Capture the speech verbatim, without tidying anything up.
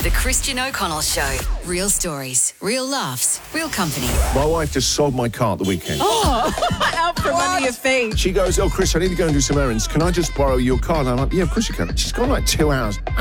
The Christian O'Connell Show. Real stories, real laughs, real company. My wife just sold my car at the weekend. Oh, out from under your feet. She goes, oh, Chris, I need to go and do some errands. Can I just borrow your car? And I'm like, yeah, of course you can. She's gone like two hours.